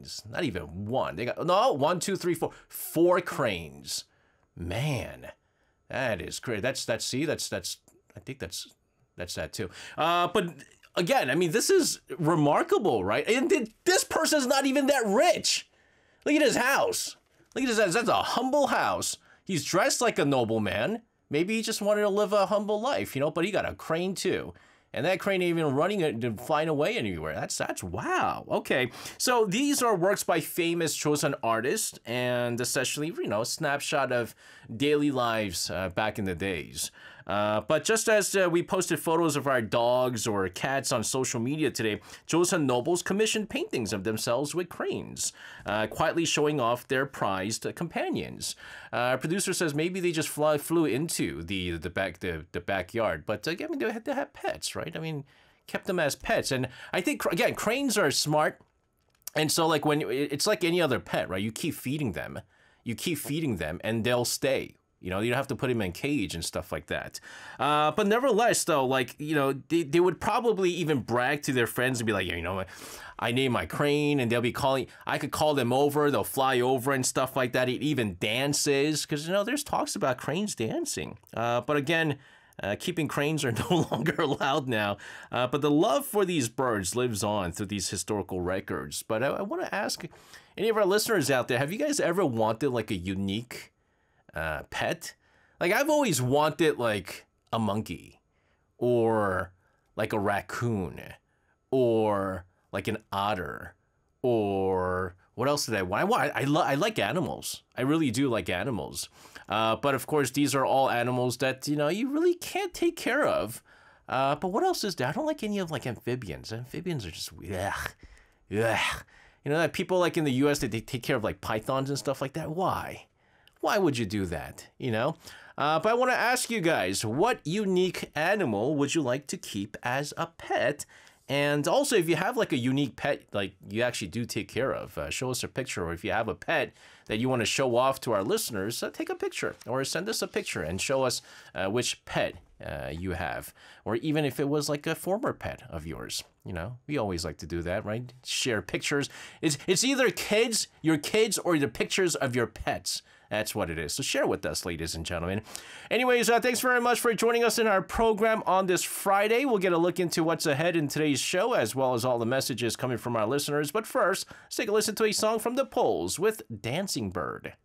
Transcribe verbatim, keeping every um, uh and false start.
cranes. Not even one. They got, no, one, two, three, four. Four cranes. Man, that is great. That's, that's, see, that's, that's, I think that's, that's that too. Uh, but again, I mean, this is remarkable, right? And this person's not even that rich. Look at his house. Look at his house. That's a humble house. He's dressed like a nobleman. Maybe he just wanted to live a humble life, you know, but he got a crane too. And that crane ain't even running it and flying away anywhere. That's, that's wow. Okay. So these are works by famous Joseon artists and essentially, you know, a snapshot of daily lives uh, back in the days. Uh, but just as uh, we posted photos of our dogs or cats on social media today, Joseon nobles commissioned paintings of themselves with cranes, uh, quietly showing off their prized uh, companions. Uh, our producer says maybe they just fly, flew into the the back the, the backyard, but uh, I mean they had to have pets, right? I mean, kept them as pets, and I think again cranes are smart, and so like when it's like any other pet, right? You keep feeding them, you keep feeding them, and they'll stay. You know, you don't have to put him in a cage and stuff like that. Uh, but nevertheless, though, like, you know, they, they would probably even brag to their friends and be like, you know, I named my crane, and they'll be calling, I could call them over, they'll fly over and stuff like that. It even dances, because, you know, there's talks about cranes dancing. Uh, but again, uh, keeping cranes are no longer allowed now. Uh, but the love for these birds lives on through these historical records. But I, I want to ask any of our listeners out there, have you guys ever wanted like a unique Uh, pet? Like I've always wanted like a monkey or like a raccoon or like an otter or what else did I want? I, want, I, lo I like animals. I really do like animals. Uh, but of course, these are all animals that, you know, you really can't take care of. Uh, but what else is there? I don't like any of like amphibians. Amphibians are just, ugh, ugh. You know, that people like in the U S, that they take care of like pythons and stuff like that. Why? Why would you do that, you know? Uh, but I want to ask you guys, what unique animal would you like to keep as a pet? And also, if you have like a unique pet, like you actually do take care of, uh, show us a picture. Or if you have a pet that you want to show off to our listeners, uh, take a picture or send us a picture and show us uh, which pet uh, you have. Or even if it was like a former pet of yours. You know, we always like to do that, right? Share pictures. It's, it's either kids, your kids, or the pictures of your pets. That's what it is. So share with us, ladies and gentlemen. Anyways, uh, thanks very much for joining us in our program on this Friday. We'll get a look into what's ahead in today's show, as well as all the messages coming from our listeners. But first, let's take a listen to a song from the Poles with Dancing Bird.